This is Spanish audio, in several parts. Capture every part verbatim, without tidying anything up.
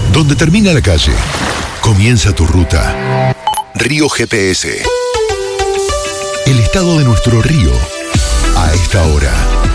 Donde termina la calle, comienza tu ruta. Río G P S. El estado de nuestro río a esta hora.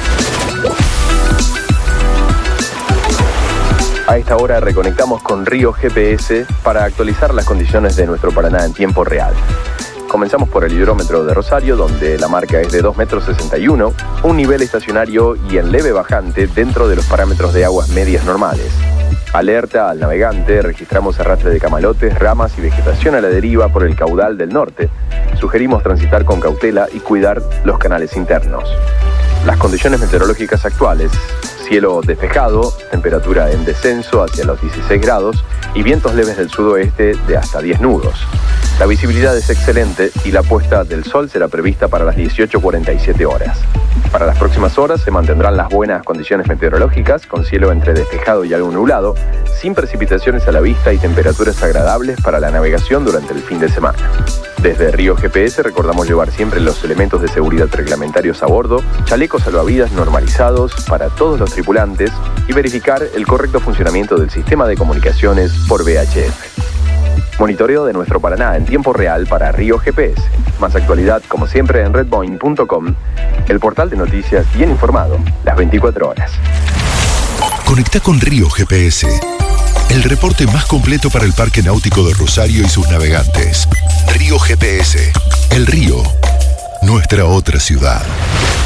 A esta hora reconectamos con Río G P S para actualizar las condiciones de nuestro Paraná en tiempo real. Comenzamos por el hidrómetro de Rosario, donde la marca es de dos metros sesenta y uno, un nivel estacionario y en leve bajante dentro de los parámetros de aguas medias normales. Alerta al navegante, registramos arrastre de camalotes, ramas y vegetación a la deriva por el caudal del norte. Sugerimos transitar con cautela y cuidar los canales internos. Las condiciones meteorológicas actuales: cielo despejado, temperatura en descenso hacia los dieciséis grados y vientos leves del sudoeste de hasta diez nudos. La visibilidad es excelente y la puesta del sol será prevista para las dieciocho cuarenta y siete horas. Para las próximas horas se mantendrán las buenas condiciones meteorológicas, con cielo entre despejado y algo nublado, sin precipitaciones a la vista y temperaturas agradables para la navegación durante el fin de semana. Desde Río G P S recordamos llevar siempre los elementos de seguridad reglamentarios a bordo, chalecos salvavidas normalizados para todos los tripulantes y verificar el correcto funcionamiento del sistema de comunicaciones por V H F. Monitoreo de nuestro Paraná en tiempo real para Río G P S. Más actualidad, como siempre, en redboin punto com, el portal de noticias bien informado, las veinticuatro horas. Conecta con Río G P S, el reporte más completo para el Parque Náutico de Rosario y sus navegantes. Río G P S, el río, nuestra otra ciudad.